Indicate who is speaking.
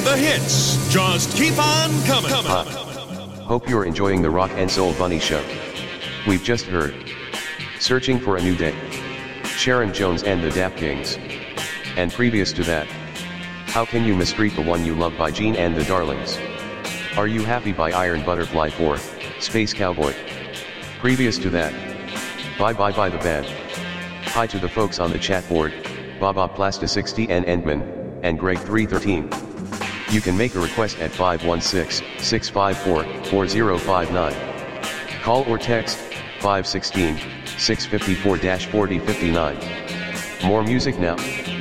Speaker 1: the hits just keep on coming.
Speaker 2: Hope you're enjoying the Rock and Soul Bunny Show. We've just heard Searching for a New Day, Sharon Jones and the Dap Kings. And previous to that, How Can You Mistreat the One You Love by Gene and the Darlings. Are You Happy by Iron Butterfly 4, Space Cowboy. Previous to that, Bye Bye by the Band. Hi to the folks on the chat board, Baba Plasta 60 and Endman, and Greg 313. You can make a request at 516-654-4059. Call or text 516-654-4059. More music now.